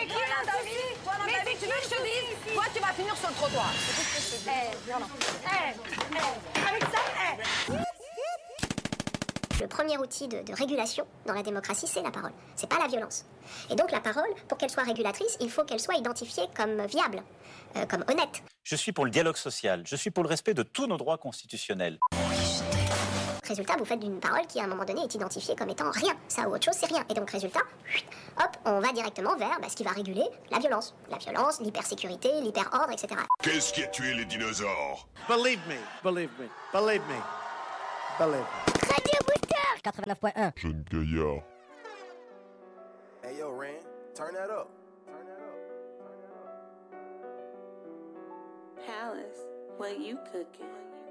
qui dans ta vie? Toi, dans ta vie, tu veux que je te dise? Toi, tu vas finir sur le trottoir. Avec ça, Le premier outil de régulation dans la démocratie, c'est la parole. C'est pas la violence. Et donc la parole, pour qu'elle soit régulatrice, il faut qu'elle soit identifiée comme viable, comme honnête. Je suis pour le dialogue social, je suis pour le respect de tous nos droits constitutionnels. Résultat, vous faites d'une parole qui à un moment donné est identifiée comme étant rien. Ça ou autre chose, c'est rien. Et donc résultat, hop, on va directement vers ce qui va réguler la violence. La violence, l'hypersécurité, l'hyperordre, etc. Qu'est-ce qui a tué les dinosaures? Believe me, believe me, believe me, believe me. Radio Booster 89.1. Jeune gaillard. Hey yo, Ren, turn that up. Palace, what you cooking?